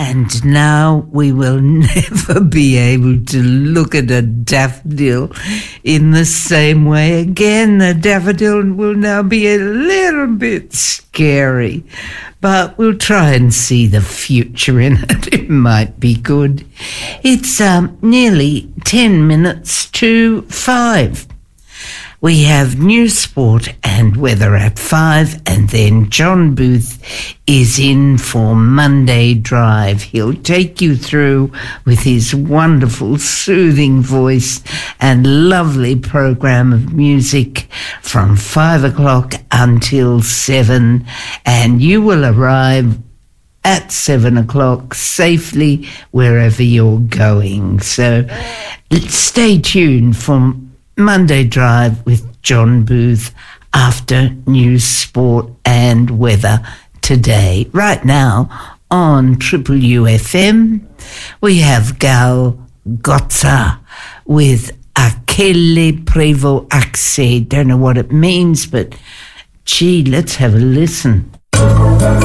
And now we will never be able to look at a daffodil in the same way again. The daffodil will now be a little bit scary, but we'll try and see the future in it. It might be good. It's nearly 10 minutes to 5. We have news, sport and weather at 5, and then John Booth is in for Monday Drive. He'll take you through with his wonderful, soothing voice and lovely program of music from 5 o'clock until 7, and you will arrive at 7 o'clock safely wherever you're going. So stay tuned for Monday Drive with John Booth after news, sport and weather today. Right now on Triple UFM, we have Gal Gotza with Aquele Prevo Axe. Don't know what it means, but gee, let's have a listen.